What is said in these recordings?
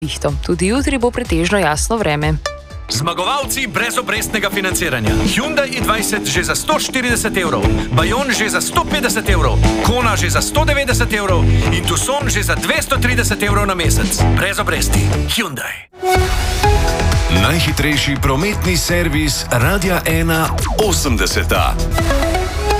nevihto. Tudi jutri bo pretežno jasno vreme. Zmagovalci brezobrestnega financiranja. Hyundai i20 že za 140 evrov, Bayon že za 150 evrov, Kona že za 190 evrov in Tucson že za 230 evrov na mesec. Brez obresti. Hyundai. Najhitrejši prometni servis Radia 1 80.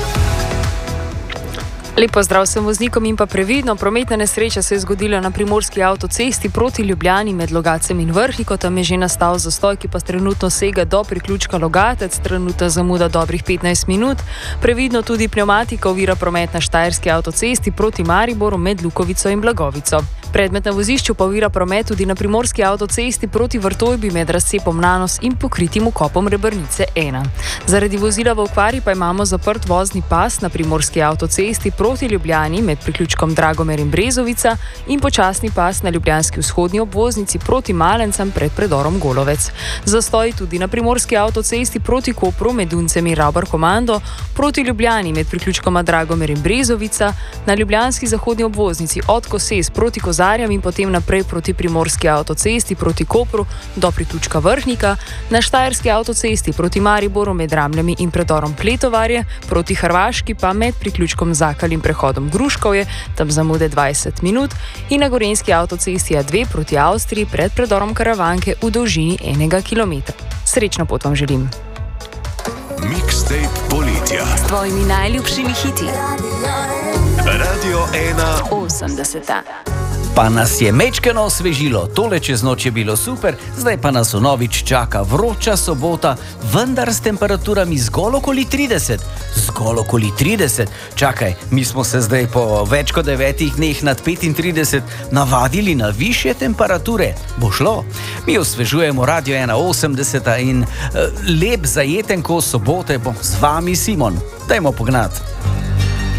Lepo zdrav vsem voznikom in pa previdno. Prometna nesreča se je zgodila na primorski avtocesti proti Ljubljani med Logacem in Vrhliko. Tam je že nastal zastoj, ki pa trenutno sega do priključka Logatec. Trenutna zamuda dobrih 15 minut. Previdno tudi pnevmatika ovira promet na Štajerski avtocesti proti Mariboru med Lukovico in Blagovico. Predmet na vozišču pa ovira promet tudi na primorski avtocesti proti Vrtojbi med razcepom Nanos in pokritim vkopom Rebrnice 1. Zaradi vozila v okvari pa imamo zaprt vozni pas na primorski avtocesti proti Ljubljani med priključkom Dragomer in Brezovica in počasni pas na ljubljanski vzhodni obvoznici proti Malencem pred predorom Golovec. Zastoj tudi na primorski avtocesti proti Kopru med Duncem in Ravbar Komando, proti Ljubljani med priključkoma Dragomer in Brezovica, na ljubljanski zahodni obvoznici od Koses proti Kozarjem in potem naprej proti primorski avtocesti proti Kopru do priključka Vrhnika, na Štajerski avtocesti proti Mariboru med Ramljami in predorom Pletovarje, proti Hrvaški pa med priključkom Zakal in prehodom Gruškovje, tam zamude 20 minut, in na gorenjski avtocesti A2 proti Avstriji pred predorom Karavanke v dolžini 1 kilometra. Srečno pot vam želim. Mixtape poletja s tvojimi najljubšimi hiti. Radio 1 80. Pa nas je mečkeno osvežilo, tole čez noč je bilo super, zdaj pa nas vnovič čaka vroča sobota, vendar s temperaturami zgolj okoli 30. Zgolj okoli 30? Čakaj, mi smo se zdaj po več kot 9 dneh nad 35 navadili na višje temperature. Bo šlo? Mi osvežujemo Radio 1 80 in lep zajeten kos sobote bom z vami Simon. Dajmo pognati.